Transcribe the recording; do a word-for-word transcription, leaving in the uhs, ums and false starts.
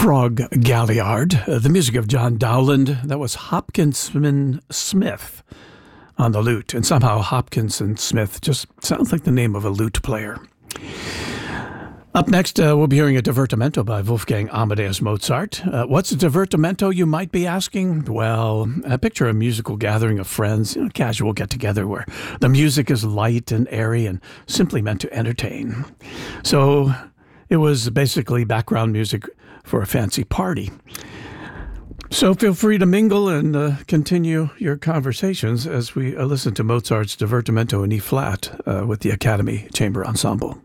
Frog Galliard, uh, the music of John Dowland. That was Hopkinson Smith on the lute. And somehow Hopkinson Smith just sounds like the name of a lute player. Up next, uh, we'll be hearing a divertimento by Wolfgang Amadeus Mozart. Uh, what's a divertimento, you might be asking? Well, I picture a musical gathering of friends, you know, casual get-together where the music is light and airy and simply meant to entertain. So it was basically background music for a fancy party. So feel free to mingle and uh, continue your conversations as we uh, listen to Mozart's Divertimento in E-flat uh, with the Academy Chamber Ensemble.